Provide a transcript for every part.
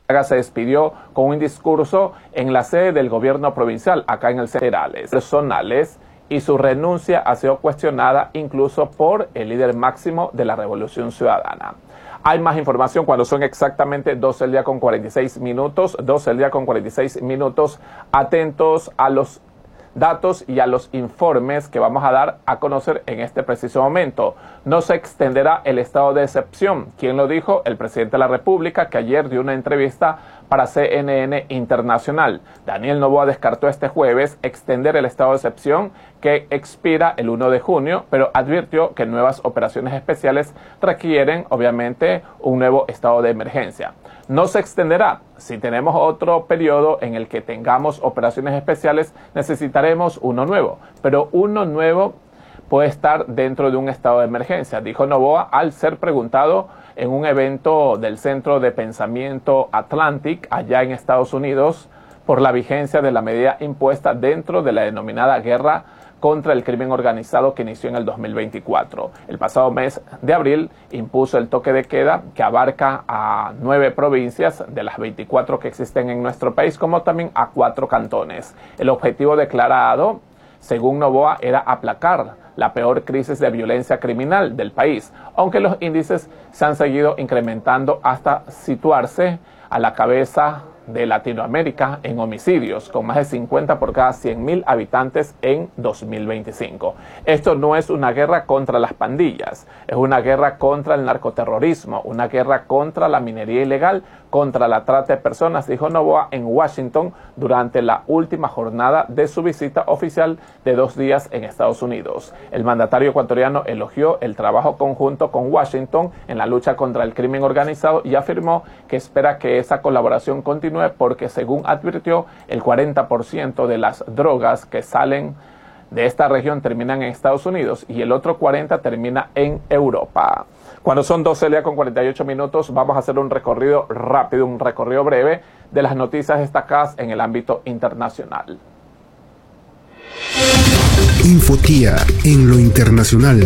Se despidió con un discurso en la sede del gobierno provincial, acá en el Centrales, personales, y su renuncia ha sido cuestionada incluso por el líder máximo de la Revolución Ciudadana. Hay más información cuando son exactamente 12 del día con 46 minutos, 12 del día con 46 minutos, atentos a los datos y a los informes que vamos a dar a conocer en este preciso momento. No se extenderá el estado de excepción. ¿Quién lo dijo? El presidente de la República, que ayer dio una entrevista para CNN Internacional. Daniel Noboa descartó este jueves extender el estado de excepción que expira el 1 de junio, pero advirtió que nuevas operaciones especiales requieren, obviamente, un nuevo estado de emergencia. No se extenderá. Si tenemos otro periodo en el que tengamos operaciones especiales, necesitaremos uno nuevo, pero uno nuevo puede estar dentro de un estado de emergencia, dijo Noboa al ser preguntado en un evento del Centro de Pensamiento Atlantic allá en Estados Unidos por la vigencia de la medida impuesta dentro de la denominada guerra contra el crimen organizado que inició en el 2024. El pasado mes de abril impuso el toque de queda que abarca a 9 provincias de las 24 que existen en nuestro país, como también a 4 cantones. El objetivo declarado, según Noboa, era aplacar la peor crisis de violencia criminal del país, aunque los índices se han seguido incrementando hasta situarse a la cabeza de Latinoamérica en homicidios, con más de 50 por cada 100.000 habitantes en 2025. Esto no es una guerra contra las pandillas, es una guerra contra el narcoterrorismo, una guerra contra la minería ilegal, contra la trata de personas, dijo Noboa en Washington durante la última jornada de su visita oficial de 2 días en Estados Unidos. El mandatario ecuatoriano elogió el trabajo conjunto con Washington en la lucha contra el crimen organizado y afirmó que espera que esa colaboración continúe porque, según advirtió, el 40% de las drogas que salen de esta región terminan en Estados Unidos y el otro 40% termina en Europa. Cuando son 12 del día con 48 minutos, vamos a hacer un recorrido rápido, un recorrido breve de las noticias destacadas en el ámbito internacional. Infotía en lo internacional.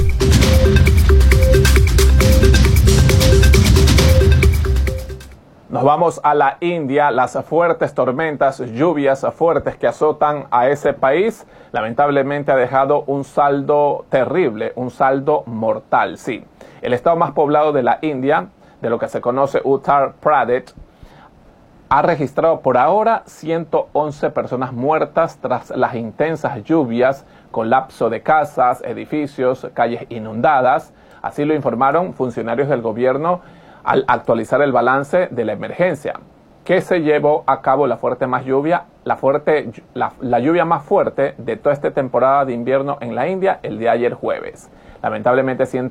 Nos vamos a la India. Las fuertes tormentas, lluvias fuertes que azotan a ese país, lamentablemente ha dejado un saldo terrible, un saldo mortal. Sí, el estado más poblado de la India, de lo que se conoce Uttar Pradesh, ha registrado por ahora 111 personas muertas tras las intensas lluvias, colapso de casas, edificios, calles inundadas. Así lo informaron funcionarios del gobierno al actualizar el balance de la emergencia, que se llevó a cabo la lluvia más fuerte de toda esta temporada de invierno en la India el día de ayer jueves. Lamentablemente